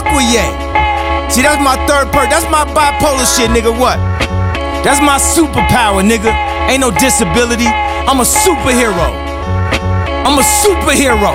with Ye. See, that's my third part. That's my bipolar shit, nigga. What? That's my superpower, nigga. Ain't no disability. I'm a superhero. I'm a superhero.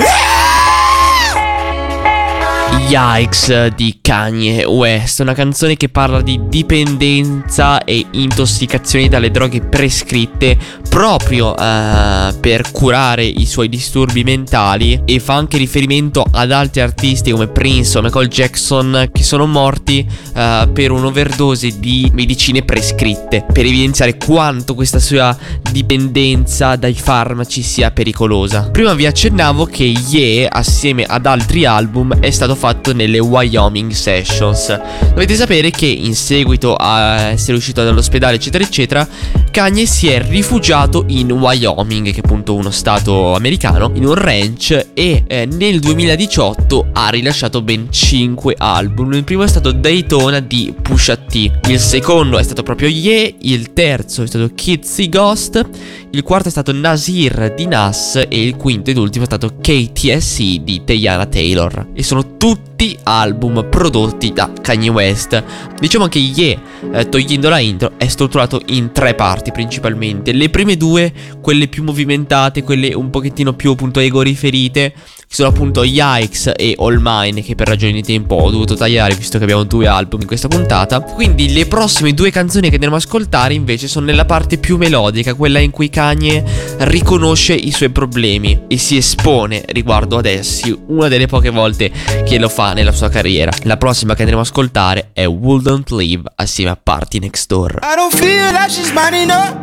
Yikes di Kanye West, una canzone che parla di dipendenza e intossicazioni dalle droghe prescritte proprio per curare i suoi disturbi mentali, e fa anche riferimento ad altri artisti come Prince o Michael Jackson che sono morti per un'overdose di medicine prescritte, per evidenziare quanto questa sua dipendenza dai farmaci sia pericolosa. Prima vi accennavo che Ye, assieme ad altri album, è stato fatto nelle Wyoming Sessions. Dovete sapere che in seguito a essere uscito dall'ospedale eccetera eccetera, Kanye si è rifugiato in Wyoming, che è appunto uno stato americano, in un ranch, e nel 2018 ha rilasciato ben 5 album. Il primo è stato Daytona di Pusha T, il secondo è stato proprio Ye, il terzo è stato Kitsy Ghost, il quarto è stato Nasir di Nas e il quinto ed ultimo è stato KTSE di Teyana Taylor, e sono tutti album prodotti da Kanye West. Diciamo che Ye, togliendo la intro, è strutturato in 3 parti principalmente. Le prime 2, quelle più movimentate, quelle un pochettino più appunto ego riferite, che sono appunto Yikes e All Mine, che per ragioni di tempo ho dovuto tagliare visto che abbiamo 2 album in questa puntata. Quindi le prossime 2 canzoni che andremo a ascoltare invece sono nella parte più melodica, quella in cui Kanye riconosce i suoi problemi e si espone riguardo ad essi, una delle poche volte che lo fa nella sua carriera. La prossima che andremo a ascoltare è Wouldn't Live assieme a Party Next Door. I don't feel like she's mine enough.